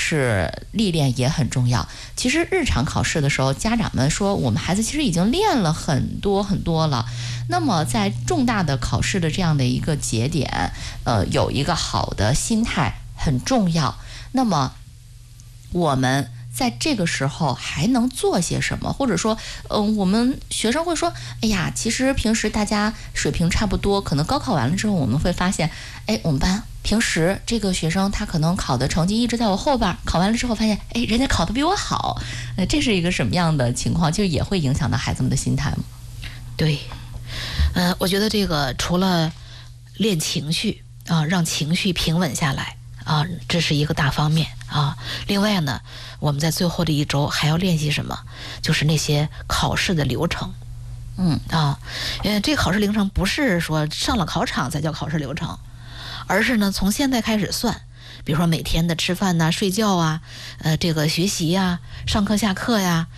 试历练也很重要。其实日常考试的时候，家长们说我们孩子其实已经练了很多很多了。那么在重大的考试的这样的一个节点，有一个好的心态很重要。那么我们在这个时候还能做些什么？或者说，我们学生会说，哎呀，其实平时大家水平差不多，可能高考完了之后，我们会发现，哎，我们班平时这个学生他可能考的成绩一直在我后边，考完了之后发现，哎，人家考得比我好，这是一个什么样的情况？就也会影响到孩子们的心态吗？ 对，我觉得这个除了练情绪啊，让情绪平稳下来啊，这是一个大方面啊。另外呢，我们在最后的一周还要练习什么？就是那些考试的流程。这个考试流程不是说上了考场才叫考试流程，而是呢从现在开始算，比如说每天的吃饭呐、睡觉啊，这个学习呀、上课下课呀，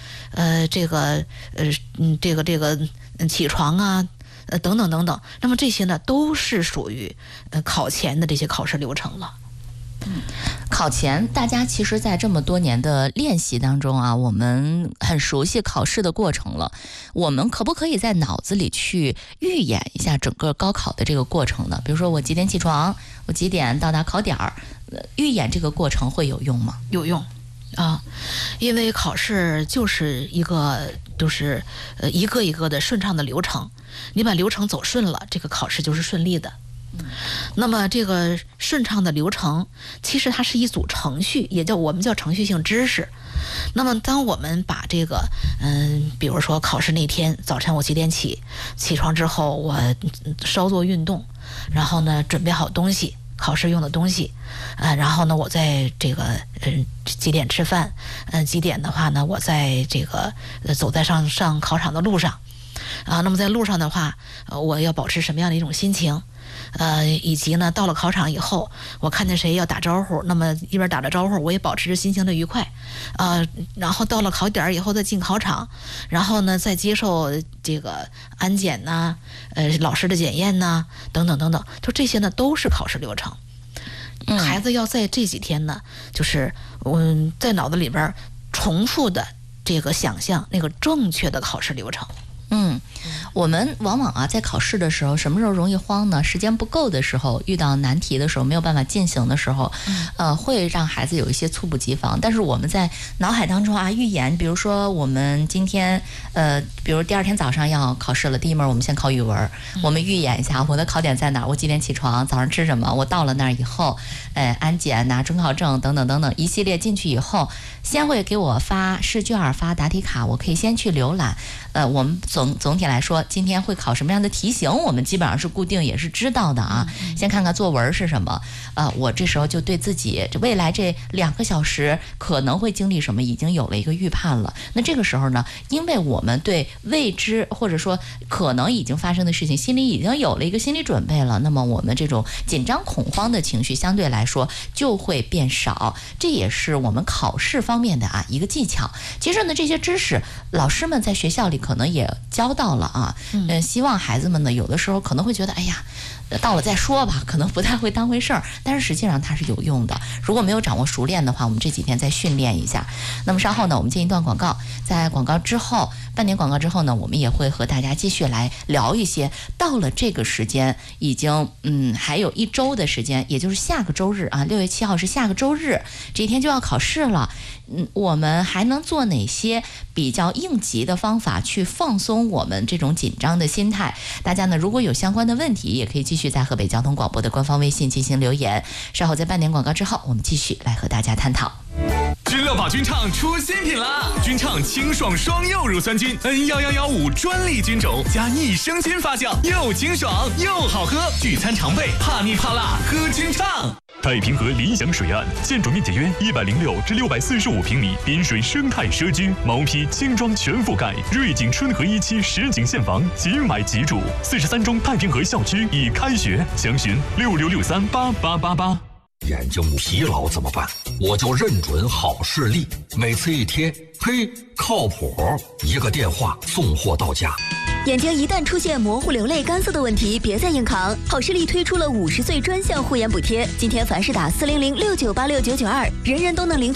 起床啊，等等等等。那么这些呢都是属于考前的这些考试流程了。 考前大家其实在这么多年的练习当中啊，我们很熟悉考试的过程了。我们可不可以在脑子里去预演一下整个高考的这个过程呢？比如说我几点起床，我几点到达考点儿，预演这个过程会有用吗？ 有用啊，因为考试就是一个一个一个的顺畅的流程，你把流程走顺了，这个考试就是顺利的。那么这个顺畅的流程其实它是一组程序，我们叫程序性知识。那么当我们把这个比如说考试那天早晨我几点起床之后，我稍作运动，然后呢准备好东西，考试用的东西，然后呢我在这个几点吃饭，几点的话呢我在这个走在上考场的路上啊。那么在路上的话，我要保持什么样的一种心情？以及呢，到了考场以后，我看见谁要打招呼，那么一边打着招呼，我也保持着心情的愉快，然后到了考点以后再进考场，然后呢再接受这个安检呐，老师的检验呐，等等等等，就这些呢都是考试流程。孩子要在这几天呢，就是在脑子里边重复的这个想象那个正确的考试流程。 我们往往在考试的时候，什么时候容易慌呢？时间不够的时候，遇到难题的时候，没有办法进行的时候，会让孩子有一些猝不及防。但是我们在脑海当中预演，比如说我们今天比如第二天早上要考试了，第一门我们先考语文，我们预演一下我的考点在哪儿，我几点起床，早上吃什么，我到了那儿以后，安检拿准考证等等等等一系列进去以后，先会给我发试卷发答题卡，我可以先去浏览。我们总体来说，今天会考什么样的题型，我们基本上是固定也是知道的啊。先看看作文是什么，我这时候就对自己未来这2个小时可能会经历什么已经有了一个预判了。那这个时候呢，因为我们对未知或者说可能已经发生的事情心里已经有了一个心理准备了，那么我们这种紧张恐慌的情绪相对来说就会变少，这也是我们考试方面的一个技巧。其实呢，这些知识老师们在学校里可能也教到了啊，希望孩子们呢有的时候可能会觉得，哎呀，到了再说吧，可能不太会当回事儿，但是实际上它是有用的。如果没有掌握熟练的话，我们这几天再训练一下。那么稍后呢，我们进一段广告，在广告之后，半点广告之后呢，我们也会和大家继续来聊一些到了这个时间，已经还有1周的时间，也就是下个周日啊，6月7号是下个周日，这一天就要考试了。我们还能做哪些比较应急的方法去放松我们这种紧张的心态？大家呢，如果有相关的问题，也可以继续在河北交通广播的官方微信进行留言。稍后在半点广告之后，我们继续来和大家探讨。 君乐宝菌畅出新品啦！菌畅清爽双柚乳酸菌 N11115专利菌种加益生菌发酵，又清爽又好喝，聚餐常备，怕腻怕辣喝菌畅。 太平河理想水岸，建筑面积约106至645平米，滨水生态社区，毛坯轻装全覆盖，瑞景春和1期实景现房，即买即住。43中太平河校区已开学，详询6663888888。 眼睛疲劳怎么办？我就认准好视力，每次一贴，嘿，靠谱，一个电话送货到家。 眼睛一旦出现模糊、流泪、干涩的问题，别再硬扛。好视力推出了50岁专项护眼补贴，今天凡是打40069869992，人人都能领取